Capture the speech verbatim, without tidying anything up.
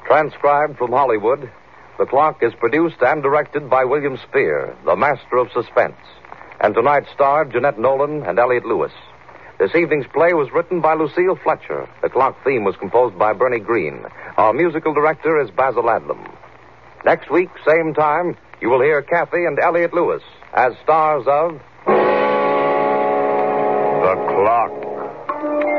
Transcribed from Hollywood, The Clock is produced and directed by William Spear, the master of suspense. And tonight starred Jeanette Nolan and Elliot Lewis. This evening's play was written by Lucille Fletcher. The Clock theme was composed by Bernie Green. Our musical director is Basil Adlam. Next week, same time, you will hear Kathy and Elliot Lewis as stars of The Clock.